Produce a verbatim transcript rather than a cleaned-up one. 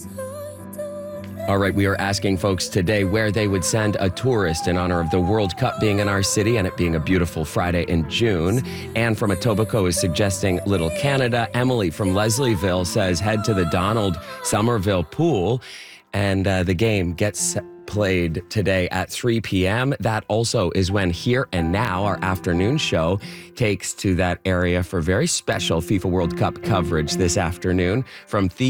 All right, we are asking folks today where they would send a tourist in honor of the World Cup being in our city and it being a beautiful Friday in June. Anne from Etobicoke is suggesting Little Canada. Emily from Leslieville says head to the Donald Somerville pool. And uh, the game gets played today at three p.m. That also is when Here and Now, our afternoon show, takes to that area for very special FIFA World Cup coverage this afternoon from the